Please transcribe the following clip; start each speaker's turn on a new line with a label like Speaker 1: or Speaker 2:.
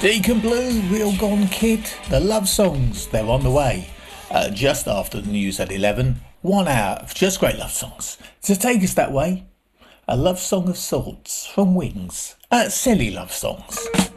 Speaker 1: Deacon Blue, Real Gone Kid, the love songs, they're on the way. Just after the news at 11, 1 hour of just great love songs. To take us that way, a love song of sorts from Wings. Silly love songs.